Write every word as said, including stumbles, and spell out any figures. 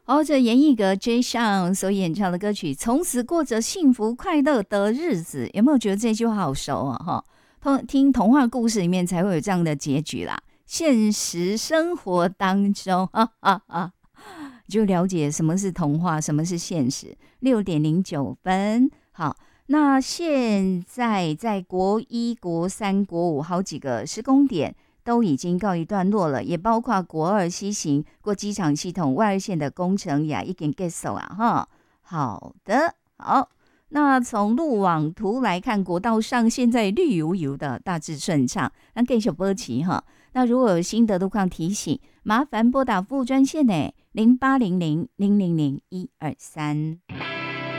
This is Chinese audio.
哦，这严艺格 J 上所演唱的歌曲《从此过着幸福快乐的日子》，有没有觉得这句话好熟啊？哈，通听童话故事里面才会有这样的结局啦。现实生活当中，哈哈哈，就了解什么是童话，什么是现实。六点零九分，好，那现在在国一、国三、国五好几个施工点都已经告一段落了，也包括国二西行过机场系统外二线的工程也已经结束啊，哈。好的，好。那从路网图来看，国道上现在绿油油的，大致顺畅。那继续保持哈。那如果有新的路况提醒，麻烦拨打副专线呢零八零零零零零一二三。